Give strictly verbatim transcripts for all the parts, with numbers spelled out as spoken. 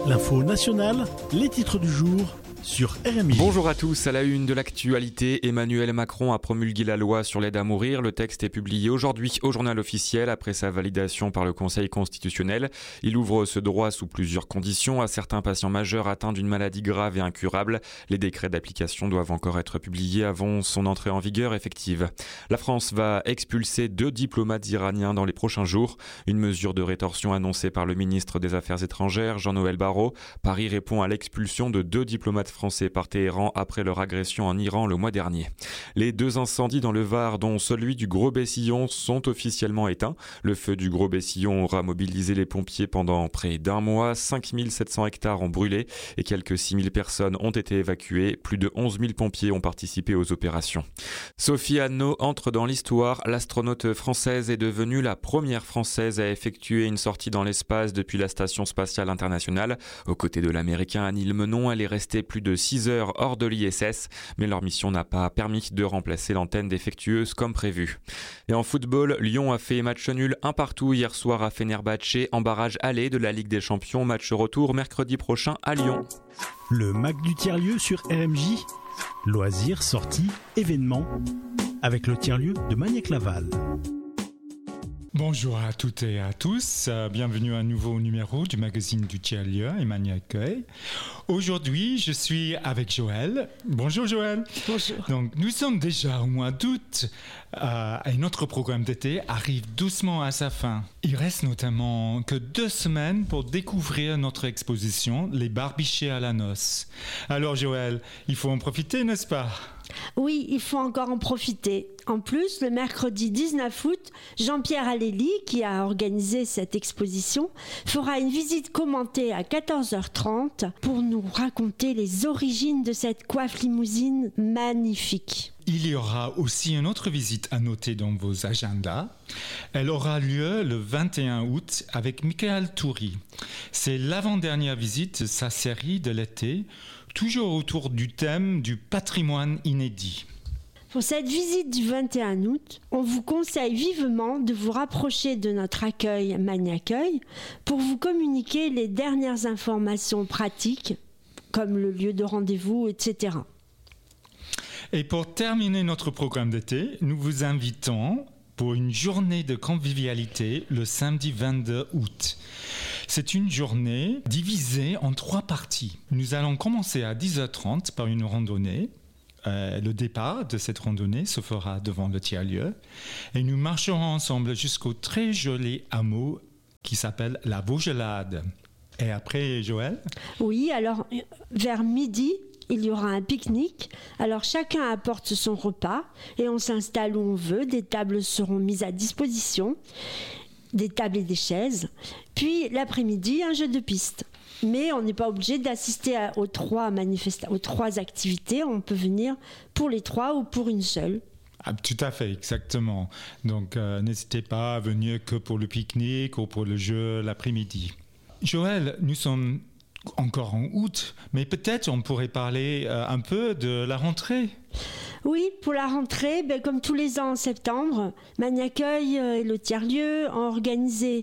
L'info nationale, les titres du jour sur R M I. Bonjour à tous, à la une de l'actualité, Emmanuel Macron a promulgué la loi sur l'aide à mourir. Le texte est publié aujourd'hui au journal officiel après sa validation par le Conseil constitutionnel. Il ouvre ce droit sous plusieurs conditions à certains patients majeurs atteints d'une maladie grave et incurable. Les décrets d'application doivent encore être publiés avant son entrée en vigueur effective. La France va expulser deux diplomates iraniens dans les prochains jours. Une mesure de rétorsion annoncée par le ministre des Affaires étrangères, Jean-Noël Barrot. Paris répond à l'expulsion de deux diplomates français par Téhéran après leur agression en Iran le mois dernier. Les deux incendies dans le Var, dont celui du Gros Bessillon, sont officiellement éteints. Le feu du Gros Bessillon aura mobilisé les pompiers pendant près d'un mois. cinq mille sept cents hectares ont brûlé et quelques six mille personnes ont été évacuées. Plus de onze mille pompiers ont participé aux opérations. Sophie Anneau entre dans l'histoire. L'astronaute française est devenue la première française à effectuer une sortie dans l'espace depuis la Station spatiale internationale. Aux côtés de l'américain Anil Menon, elle est restée plus de six heures hors de l'I S S, mais leur mission n'a pas permis de remplacer l'antenne défectueuse comme prévu. Et en football, Lyon a fait match nul un partout hier soir à Fenerbahçe en barrage aller de la Ligue des Champions. Match retour mercredi prochain à Lyon. Le Mac du tiers-lieu sur R M J. Loisirs, sorties, événements. Avec le tiers-lieu de Magnac-Laval. Bonjour à toutes et à tous, euh, bienvenue à un nouveau numéro du magazine du tiers-lieu et Magnac-Accueil. Aujourd'hui, je suis avec Joël. Bonjour Joël. Bonjour. Donc, nous sommes déjà au mois d'août euh, et notre programme d'été arrive doucement à sa fin. Il reste notamment que deux semaines pour découvrir notre exposition « Les barbichés à la noce ». Alors Joël, il faut en profiter, n'est-ce pas ? Oui, il faut encore en profiter. En plus, le mercredi dix-neuf août, Jean-Pierre Aléli, qui a organisé cette exposition, fera une visite commentée à quatorze heures trente pour nous raconter les origines de cette coiffe limousine magnifique. Il y aura aussi une autre visite à noter dans vos agendas. Elle aura lieu le vingt et un août avec Michael Toury. C'est l'avant-dernière visite de sa série de l'été, toujours autour du thème du patrimoine inédit. Pour cette visite du vingt et un août, on vous conseille vivement de vous rapprocher de notre accueil Magnac-Accueil pour vous communiquer les dernières informations pratiques, comme le lieu de rendez-vous, et cetera. Et pour terminer notre programme d'été, nous vous invitons pour une journée de convivialité le samedi vingt-deux août. C'est une journée divisée en trois parties. Nous allons commencer à dix heures trente par une randonnée. Euh, le départ de cette randonnée se fera devant le tiers-lieu et nous marcherons ensemble jusqu'au très joli hameau qui s'appelle la Vaugelade. Et après, Joël ? Oui, alors vers midi, il y aura un pique-nique. Alors chacun apporte son repas et on s'installe où on veut. Des tables seront mises à disposition, des tables et des chaises. Puis l'après-midi, un jeu de piste. Mais on n'est pas obligé d'assister à, aux, trois manifesta- aux trois activités. On peut venir pour les trois ou pour une seule. Ah, tout à fait, exactement. Donc euh, n'hésitez pas à venir que pour le pique-nique ou pour le jeu l'après-midi. Joël, nous sommes encore en août, mais peut-être on pourrait parler euh, un peu de la rentrée. Oui, pour la rentrée, ben, comme tous les ans en septembre, Magnac-Accueil et le tiers-lieu ont organisé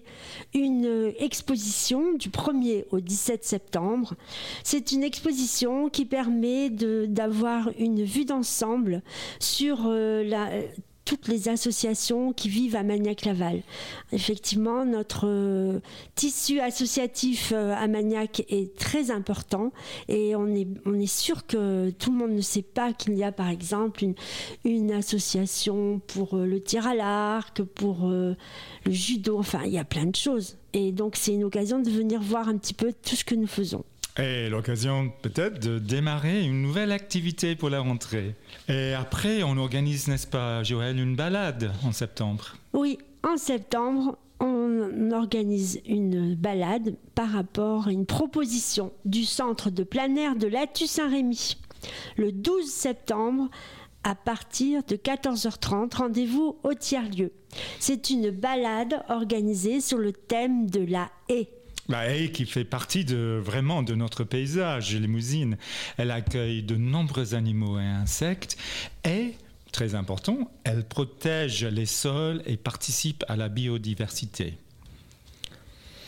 une exposition du premier au dix-sept septembre. C'est une exposition qui permet de, d'avoir une vue d'ensemble sur euh, la... toutes les associations qui vivent à Magnac-Laval. Effectivement, notre euh, tissu associatif euh, à Magnac est très important et on est, on est sûr que tout le monde ne sait pas qu'il y a par exemple une, une association pour euh, le tir à l'arc, pour euh, le judo, enfin il y a plein de choses. Et donc c'est une occasion de venir voir un petit peu tout ce que nous faisons. Et l'occasion peut-être de démarrer une nouvelle activité pour la rentrée. Et après, on organise, n'est-ce pas, Joël, une balade en septembre ? Oui, en septembre, on organise une balade par rapport à une proposition du centre de plein air de Lattus-Saint-Rémy. Le douze septembre, à partir de quatorze heures trente, rendez-vous au tiers-lieu. C'est une balade organisée sur le thème de la haie. La haie qui fait partie de, vraiment de notre paysage limousine. Elle accueille de nombreux animaux et insectes et, très important, elle protège les sols et participe à la biodiversité.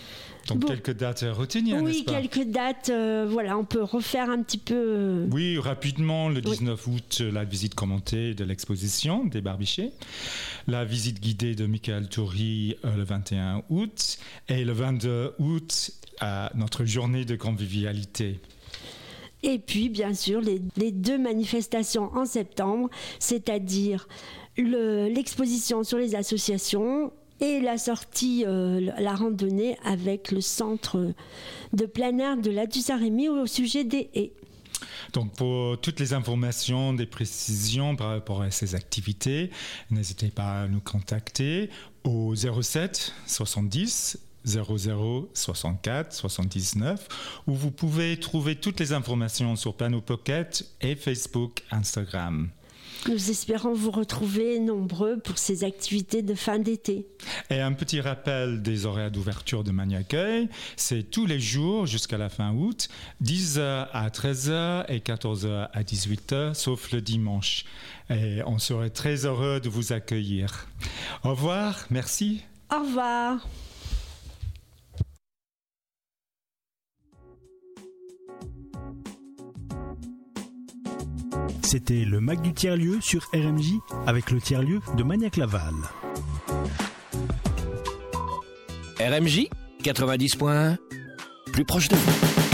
Donc Bon. quelques dates à retenir, Oui, n'est-ce pas? quelques dates. euh, voilà, on peut refaire un petit peu. euh, Oui, rapidement, le Oui. dix-neuf août, la visite commentée de l'exposition des Barbichets, la visite guidée de Michael Toury euh, le vingt et un août, et le vingt-deux août, à notre journée de convivialité. Et puis, bien sûr, les, les deux manifestations en septembre, c'est-à-dire le- l'exposition sur les associations et la sortie, euh, la randonnée avec le centre de plein air de la Dussart-Rémy au sujet des haies. Donc pour toutes les informations, des précisions par rapport à ces activités, n'hésitez pas à nous contacter au zéro sept soixante-dix zéro zéro soixante-quatre soixante-dix-neuf, où vous pouvez trouver toutes les informations sur Panneau Pocket et Facebook, Instagram. Nous espérons vous retrouver nombreux pour ces activités de fin d'été. Et un petit rappel des horaires d'ouverture de Magny-Accueil, c'est tous les jours jusqu'à la fin août, dix heures à treize heures et quatorze heures à dix-huit heures, sauf le dimanche. Et on serait très heureux de vous accueillir. Au revoir, merci. Au revoir. C'était le Mac du tiers-lieu sur R M J avec le tiers-lieu de Magnac-Laval. R M J quatre-vingt-dix point un, plus proche de vous.